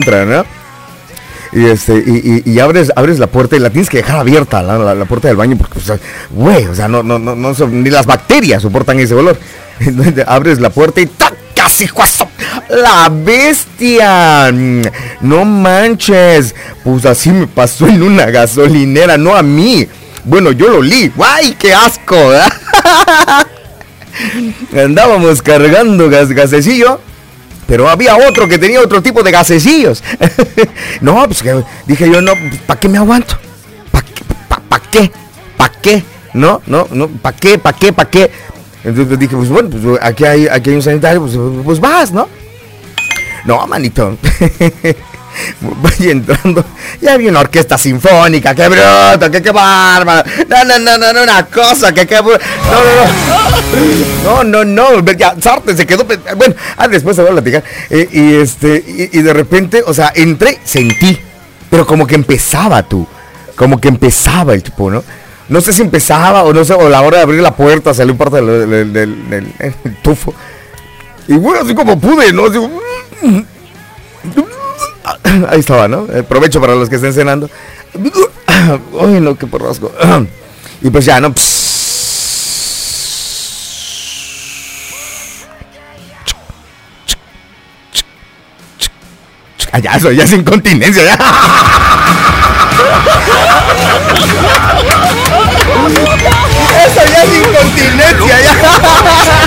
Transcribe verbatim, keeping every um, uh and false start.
entra, ¿no? Y este, y, y, y abres, abres la puerta y la tienes que dejar abierta, la, la, la puerta del baño, porque, o sea, güey, o sea, no, no, no, no, ni las bacterias soportan ese olor. Entonces abres la puerta y ¡tac! ¡Casi cuazo! ¡La bestia! No manches. Pues así me pasó en una gasolinera, no a mí. Bueno, yo lo olí. ¡Guay, qué asco! Andábamos cargando gas, gasecillo. Pero había otro que tenía otro tipo de gasecillos. No, pues que dije yo, no, ¿para qué me aguanto? ¿Para qué? ¿Para pa qué? ¿Para qué? No, no, no, ¿para qué? ¿Para qué? ¿Para qué? Entonces dije, pues bueno, pues aquí hay, aquí hay un sanitario, pues, pues vas, ¿no? No, manito. Voy entrando. Ya había una orquesta sinfónica, qué bruto, qué, qué bárbaro. No, no, no, no, no, una cosa, que qué no, no, no. No, no, no. Ya, Sarte se quedó. Bueno, ah, después se va a platicar. Eh, y este, y, y de repente, o sea, entré, sentí. Pero como que empezaba tú. Como que empezaba el tipo, ¿no? No sé si empezaba o no sé, o a la hora de abrir la puerta salió parte del, del, del, del, del tufo. Y bueno, así como pude, ¿no? Así, ahí estaba, ¿no? Eh, provecho para los que estén cenando. Ay, no, qué porrasco. Y pues ya, ¿no? Ah, ya, eso ya es incontinencia, ya. Eso ya es incontinencia, ya.